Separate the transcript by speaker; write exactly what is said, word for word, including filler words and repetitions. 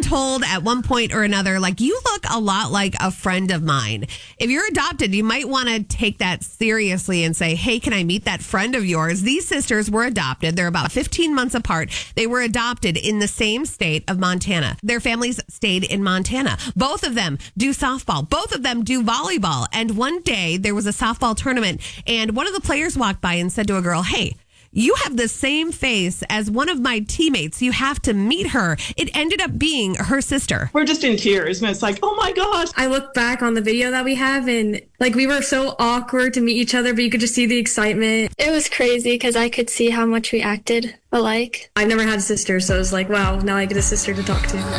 Speaker 1: told at one point or another, like, you look a lot like a friend of mine. If you're adopted, you might want to take that seriously and say, hey, can I meet that friend of yours? These sisters were adopted. They're about fifteen months apart. They were adopted in the same state of Montana. Their families stayed in Montana. Both of them do softball. Both of them do volleyball. And one day there was a softball tournament, and one of the players walked by and said to a girl, hey, you have the same face as one of my teammates. You have to meet her. It ended up being her sister.
Speaker 2: We're just in tears, and it's like, oh my gosh.
Speaker 3: I look back on the video that we have, and like we were so awkward to meet each other, but you could just see the excitement.
Speaker 4: It was crazy because I could see how much we acted alike.
Speaker 3: I've never had a sister, so it was like, wow, now I get a sister to talk to.